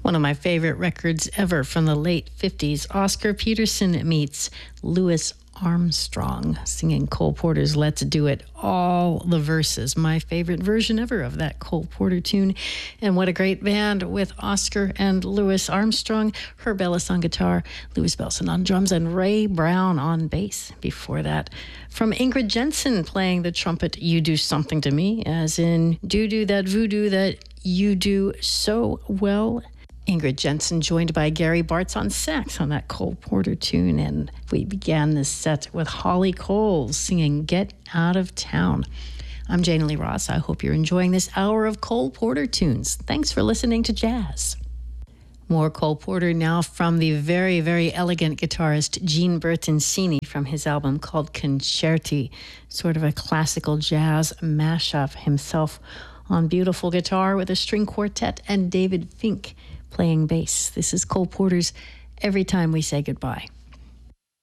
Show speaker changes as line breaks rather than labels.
One of my favorite records ever from the late 50s, Oscar Peterson meets Louis Armstrong singing Cole Porter's Let's Do It, all the verses. My favorite version ever of that Cole Porter tune. And what a great band with Oscar and Louis Armstrong, Herb Ellis on guitar, Louis Bellson on drums, and Ray Brown on bass. Before that, from Ingrid Jensen playing the trumpet, You Do Something to Me, as in do that voodoo that you do so well. Ingrid Jensen joined by Gary Bartz on sax on that Cole Porter tune. And we began this set with Holly Coles singing Get Out of Town. I'm Jana Lee Ross. I hope you're enjoying this hour of Cole Porter tunes. Thanks for listening to Jazz. More Cole Porter now from the very, very elegant guitarist Gene Bertoncini from his album called Concerti, sort of a classical jazz mashup, himself on beautiful guitar with a string quartet and David Fink playing bass. This is Cole Porter's Every Time We Say Goodbye.